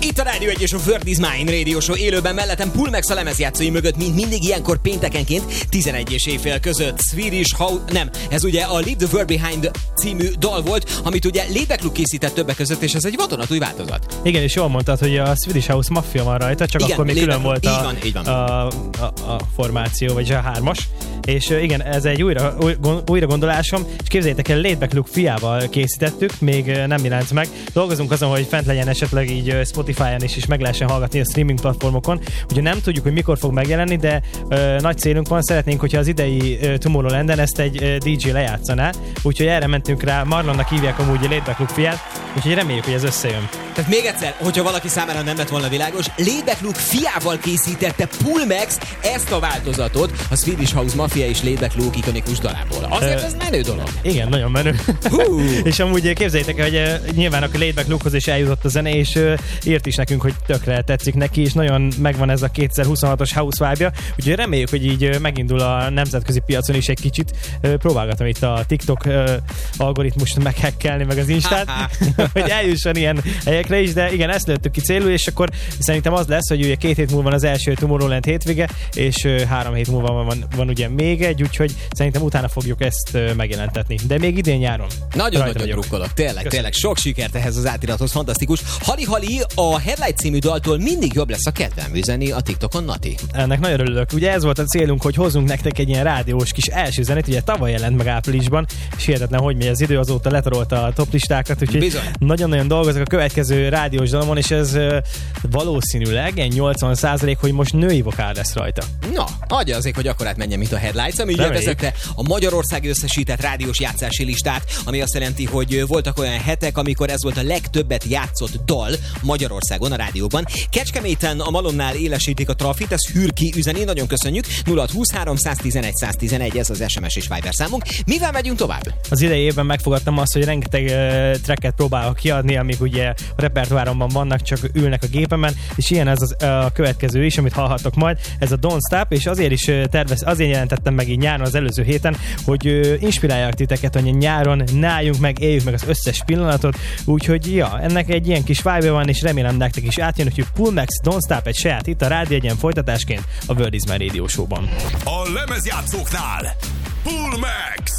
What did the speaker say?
Itt a Rádió 1 és a Word is Mine Radio Show élőben, mellettem Pulmex a lemezjátszói mögött, mint mindig ilyenkor péntekenként 11 és éjfél között. Swedish House, nem, ez ugye a Leave the World Behind című dal volt, amit ugye Laidback Luke készített többek között, és ez egy vadonatúj változat. Igen, és jól mondtad, hogy a Swedish House Mafia van rajta, csak igen, akkor még külön volt a formáció, vagy a hármas. És igen, ez egy újra gondolásom, és képzeljétek el, Laidback Luke fiával készítettük, még nem jelent meg. Dolgozunk azon, hogy fent legyen esetleg így Spotify-on is meg lehessen hallgatni a streaming platformokon. Ugye nem tudjuk, hogy mikor fog megjelenni, de nagy célunk van, szeretnénk, hogyha az idei Tomorrowlanden ezt egy DJ lejátszaná. Úgyhogy erre mentünk rá, Marlonnak hívják amúgy a Laidback Luke fiát, úgyhogy reméljük, hogy ez összejön. Tehát még egyszer, hogyha valaki számára nem lett volna világos, Laidback Luke fiával készítette Pulmex ezt a változatot a Swedish House Mafia és Laidback Luke ikonikus dalából. Azért ez menő dolog. Igen, nagyon menő. És amúgy képzeljétek, hogy nyilván a Laidback Lukehoz is eljutott a zene, és írt is nekünk, hogy tökre tetszik neki, és nagyon megvan ez a 2026-os house vibe-ja, úgyhogy reméljük, hogy így megindul a nemzetközi piacon is egy kicsit. Próbálgatom itt a TikTok algoritmust meghekkelni, meg az Instát, hogy eljusson ilyen helyekre is, de igen, ezt lőttük ki célul, és akkor szerintem az lesz, hogy ugye 2 hét múlva van az első Tomorrowland hétvége, és 3 hét múlva van ugye még egy, úgyhogy szerintem utána fogjuk ezt megjelentetni. De még idén nyáron. Nagyon drukkolok, tényleg sok sikert ehhez az átirathoz, fantasztikus. Hali, a Headlight című daltól mindig jobb lesz a kedvem üzeni a TikTokon, Nati. Ennek nagyon örülök. Ugye ez volt a célunk, hogy hozzunk nektek egy ilyen rádiós kis első zenét, ugye tavaly jelent meg áprilisban, és hihetetlen, hogy megy az idő, azóta letarolta a top listákat, úgyhogy nagyon-nagyon dolgozok a következő rádiós dalon, és ez valószínűleg egy 80%, hogy most női vokál lesz rajta. Na, adja azért, hogy akkorát menjen, mint a Headlights, ami ugye vezette a Magyarország összesített rádiós játszási listát, ami azt jelenti, hogy voltak olyan hetek, amikor ez volt a legtöbbet játszott dal Magyarországon a rádióban. Kecskeméten a Malomnál élesítik a trafit, ez Hürki üzeni, nagyon köszönjük. 0623 111 111, ez az SMS és Viber számunk. Mivel megyünk tovább? Az idei évben megfogadtam azt, hogy rengeteg tracket próbálok kiadni, amik ugye a repertoáromban vannak, csak ülnek a gépemen, és ilyen ez a következő is, amit hallhattok majd. Ez a Don't Stop, és azért is azért jelentettem meg így nyáron az előző héten, hogy inspirálják titeket, hogy nyáron náljunk meg, éljük meg az összes pillanatot, úgyhogy ja, ennek egy ilyen kis vibe van, és remélem nektek is átjön, hogy Pulmex Don't Stop egy saját itt a Rádió 1-en folytatásként a Word is Mine Radio Show-ban. A lemezjátszóknál Pulmex!